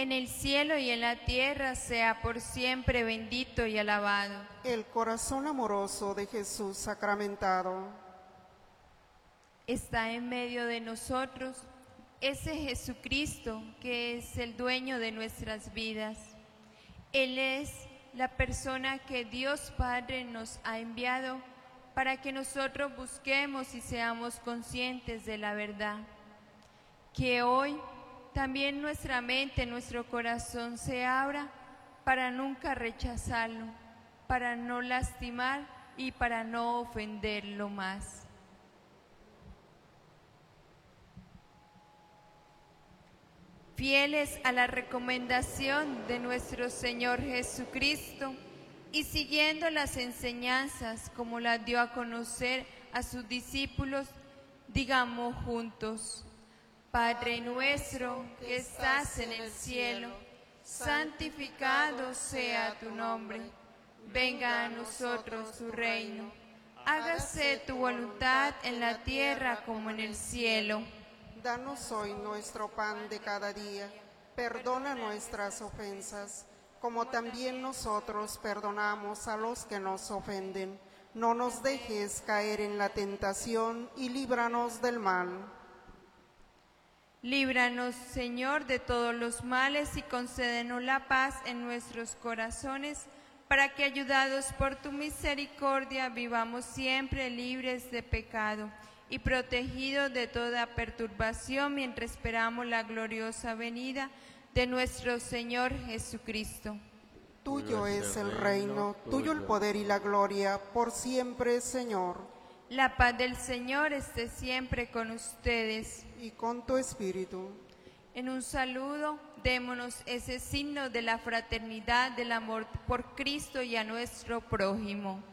en el cielo y en la tierra, sea por siempre bendito y alabado. El corazón amoroso de Jesús sacramentado Está en medio de nosotros ese Jesucristo que es el dueño de nuestras vidas. Él es la persona que Dios Padre nos ha enviado para que nosotros busquemos y seamos conscientes de la verdad. Que hoy también nuestra mente, nuestro corazón se abra para nunca rechazarlo, para no lastimar y para no ofenderlo más. Fieles a la recomendación de nuestro Señor Jesucristo y siguiendo las enseñanzas como las dio a conocer a sus discípulos, digamos juntos: Padre nuestro que estás en el cielo, santificado sea tu nombre. Venga a nosotros tu reino. Hágase tu voluntad en la tierra como en el cielo. Danos hoy nuestro pan de cada día. Perdona nuestras ofensas, como también nosotros perdonamos a los que nos ofenden. No nos dejes caer en la tentación y líbranos del mal. Líbranos, Señor, de todos los males y concédenos la paz en nuestros corazones, para que, ayudados por tu misericordia, vivamos siempre libres de pecado y protegidos de toda perturbación mientras esperamos la gloriosa venida de nuestro Señor Jesucristo. Tuyo es el reino, tuyo el poder y la gloria, por siempre, Señor. La paz del Señor esté siempre con ustedes. Y con tu espíritu. En un saludo, démonos ese signo de la fraternidad, del amor por Cristo y a nuestro prójimo.